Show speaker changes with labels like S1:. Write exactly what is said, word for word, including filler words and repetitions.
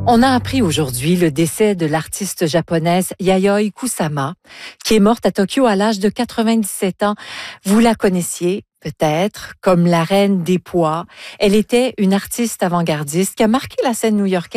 S1: On a appris aujourd'hui le décès de l'artiste japonaise Yayoi Kusama, qui est morte à Tokyo à l'âge de quatre-vingt-dix-sept ans. Vous la connaissiez peut-être comme la reine des poids. Elle était une artiste avant-gardiste qui a marqué la scène new-yorkaise